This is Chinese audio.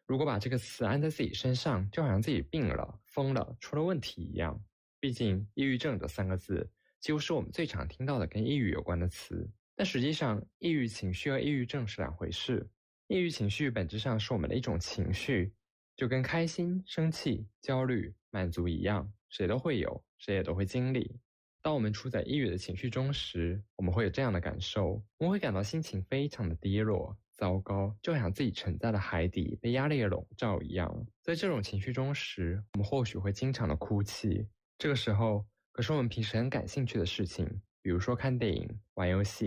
如果把这个词安在自己身上，就好像自己病了、疯了、出了问题一样。毕竟，抑郁症这3个字几乎是我们最常听到的跟抑郁有关的词。但实际上，抑郁情绪和抑郁症是2回事。抑郁情绪本质上是我们的一种情绪，就跟开心、生气、焦虑、满足一样，谁都会有，谁也都会经历。当我们处在抑郁的情绪中时，我们会有这样的感受，我们会感到心情非常的低落、糟糕，就好像自己沉在了海底，被压力给笼罩一样。在这种情绪中时，我们或许会经常的哭泣。这个时候，可是我们平时很感兴趣的事情，比如说看电影、玩游戏，